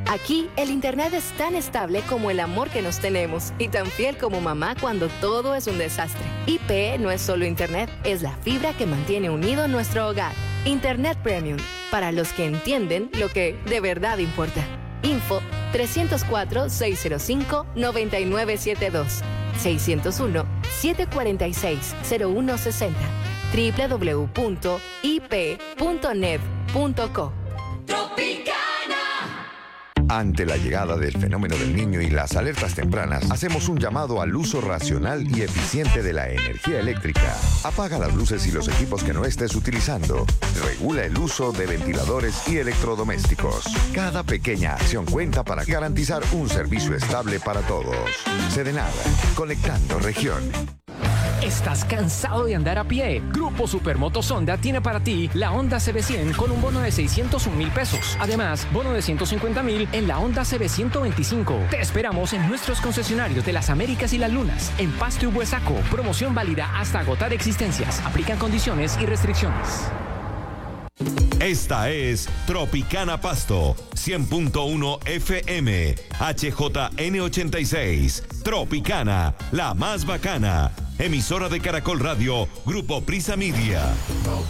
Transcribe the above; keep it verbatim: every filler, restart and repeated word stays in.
Aquí, el internet es tan estable como el amor que nos tenemos y tan fiel como mamá cuando todo es un desastre. I P E no es solo internet, es la fibra que mantiene unido nuestro hogar. Internet Premium, para los que entienden lo que de verdad importa. Info trescientos cuatro, seiscientos cinco, noventa y nueve setenta y dos, seiscientos uno, setecientos cuarenta y seis, cero uno sesenta, doble u doble u doble u punto i p punto net punto co. Tropicana. Ante la llegada del fenómeno del Niño y las alertas tempranas, hacemos un llamado al uso racional y eficiente de la energía eléctrica. Apaga las luces y los equipos que no estés utilizando. Regula el uso de ventiladores y electrodomésticos. Cada pequeña acción cuenta para garantizar un servicio estable para todos. Sedenada, conectando región. ¿Estás cansado de andar a pie? Grupo Supermotos Honda tiene para ti la Honda C B cien con un bono de seiscientos un mil pesos. Además, bono de ciento cincuenta mil en la Honda C B ciento veinticinco. Te esperamos en nuestros concesionarios de las Américas y las Lunas. En Pasto y Huesaco. Promoción válida hasta agotar existencias. Aplican condiciones y restricciones. Esta es Tropicana Pasto, cien punto uno F M, H J N ochenta y seis. Tropicana, la más bacana. Emisora de Caracol Radio, Grupo Prisa Media.